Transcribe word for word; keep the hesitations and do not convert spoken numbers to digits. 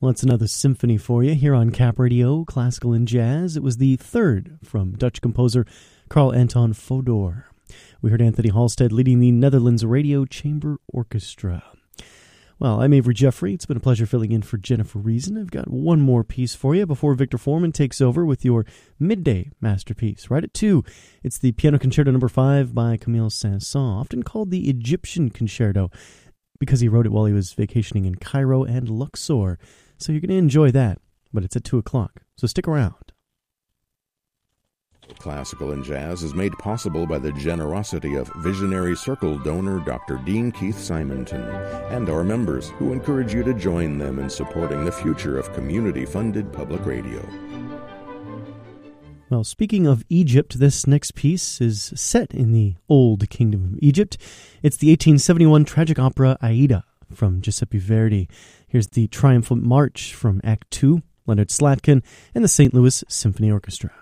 Well, that's another symphony for you here on Cap Radio, Classical and Jazz. It was the third from Dutch composer Carl Anton Fodor. We heard Anthony Halstead leading the Netherlands Radio Chamber Orchestra. Well, I'm Avery Jeffrey. It's been a pleasure filling in for Jennifer Reason. I've got one more piece for you before Victor Foreman takes over with your midday masterpiece. Right at two, it's the Piano Concerto Number Five by Camille Saint-Saëns, often called the Egyptian Concerto, because he wrote it while he was vacationing in Cairo and Luxor. So you're going to enjoy that, but it's at two o'clock, so stick around. Classical and Jazz is made possible by the generosity of Visionary Circle donor Doctor Dean Keith Simonton and our members, who encourage you to join them in supporting the future of community-funded public radio. Well, speaking of Egypt, this next piece is set in the Old Kingdom of Egypt. It's the eighteen seventy-one tragic opera Aida from Giuseppe Verdi. Here's the Triumphant March from Act two, Leonard Slatkin and the Saint Louis Symphony Orchestra.